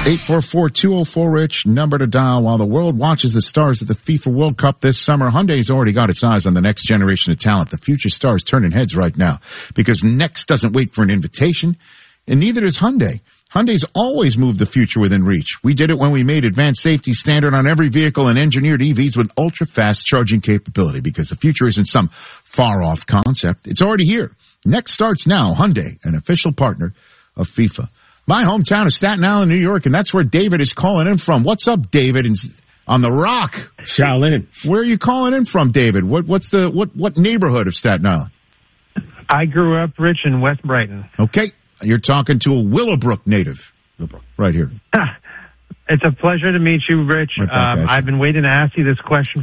844-204-RICH, number to dial while the world watches the stars at the FIFA World Cup this summer. Hyundai's already got its eyes on the next generation of talent. The future stars turning heads right now because Next doesn't wait for an invitation, and neither does Hyundai. Hyundai's always moved the future within reach. We did it when we made advanced safety standard on every vehicle and engineered EVs with ultra-fast charging capability because the future isn't some far-off concept. It's already here. Next starts now. Hyundai, an official partner of FIFA. My hometown is Staten Island, New York, and that's where David is calling in from. What's up, David? On the Rock. Shaolin. Where are you calling in from, David? What neighborhood of Staten Island? I grew up, Rich, in West Brighton. Okay. You're talking to a Willowbrook native. Willowbrook, right here. It's a pleasure to meet you, Rich. Right back at you. I've been waiting to ask you this question